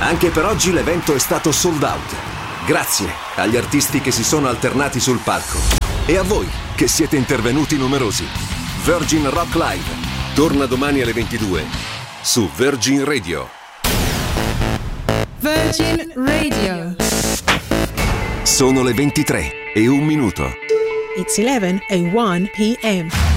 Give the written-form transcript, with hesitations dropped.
Anche per oggi l'evento è stato sold out. Grazie agli artisti che si sono alternati sul palco e a voi che siete intervenuti numerosi. Virgin Rock Live torna domani alle 22 su Virgin Radio. Virgin Radio. Sono le 23:01. It's 11:01 p.m.